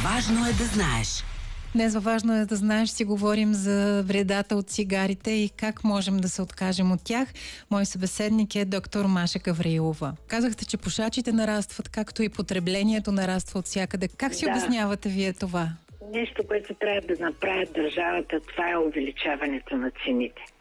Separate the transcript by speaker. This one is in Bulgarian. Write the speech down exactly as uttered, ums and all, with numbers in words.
Speaker 1: Важно е да знаеш.
Speaker 2: Днес във Важно е да знаеш си говорим за вредата от цигарите и как можем да се откажем от тях. Мой събеседник е доктор Маша Гавраилова. Казахте, че пушачите нарастват, както и потреблението нараства от всякъде. Как си
Speaker 3: Да.
Speaker 2: обяснявате вие това?
Speaker 3: Нещо, което трябва да направят държавата, това е увеличаването на цените.